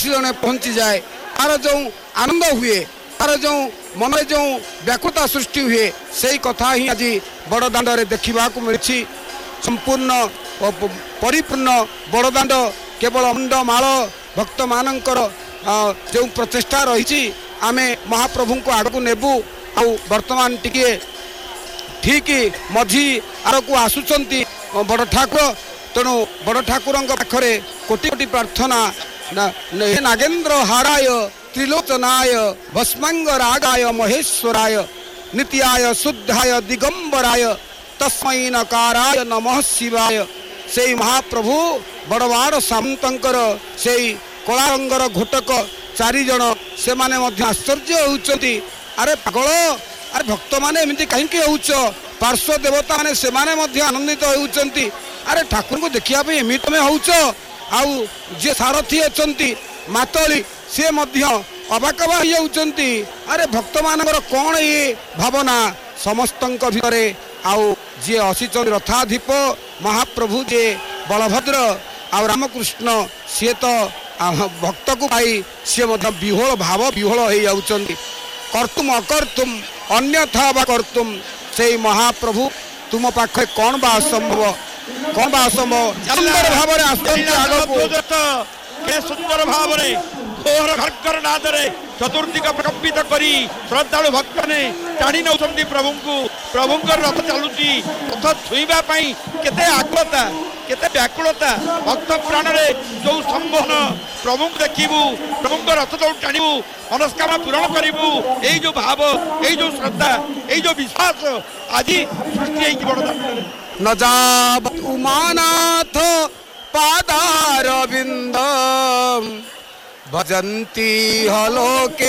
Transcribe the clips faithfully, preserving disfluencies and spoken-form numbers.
जड़े पहुँची जाए तार जो आनंद हुए तार जो मन जो व्याकुलता सृष्टि हुए से कथा ही आज बड़दाण्ड रे देखा मिली संपूर्ण परिपूर्ण बड़दाण्ड केवल अंडमाल भक्त मानकर जो प्रचेषा रही आमे महाप्रभु को आग को नेबू आउ वर्तमान टिके ठीक मझी आर को आसुचंती बड़ ठाकुर तेणु बड़ ठाकुर पाखरे कोटि कोटि प्रार्थना नागेन्द्र हाराय त्रिलोचनाय भस्मांग रागाय महेश्वराय नित्याय शुद्धाय दिगंबराय तस्मै नकाराय नमः शिवाय से महाप्रभु बड़वाड़ सामंतर से कला रंगर घोटक चारिजण से माने आश्चर्य होउचंती अरे पागल अरे भक्त माने एमती कहीं होउच पार्श्व देवता माने से माने आनंदित होउचंती अरे ठाकुर को देखिया पे एमती तमे होउच आउ जे सारथी अछंती मातली से मध्य अबाकबा होउचंती अरे भक्त मानकर कौन ये भावना समस्तंक भितरे आउ जे असीचंद रथाधिप महाप्रभु जे बलभद्र आउ रामकृष्ण सी तो भक्त को पाई सी विहोल भाव विहोल हो जाउचंती कर्तुम अकर्तुम अन्यथा बा कर्तुम से महाप्रभु तुम पाखे कौन बा असंभव कौन बा असंभव सुंदर भाव सुंदर भाव घोर घर्कर नादरे चतुर्दिक प्रकंपित करी श्रद्धालु भक्त ने टाणी नौ प्रभु को प्रभु रथ चलुची रथ छुईबा केते आकुलता केते व्याकुलता भक्त प्राण रे जो संबोधन प्रभु को देखिबू प्रभु रथ जो टाणीबू मनस्कामना पूरण करिबू एई जो भाव एई जो श्रद्धा एई जो विश्वास आज सृष्टि होई बड़दाण्ड न जावत उमानाथ पादारविंद भजन्ति हलोके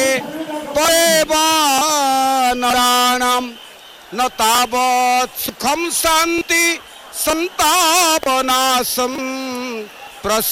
नराणाम न तावत् सुखम शांति संतापनाशम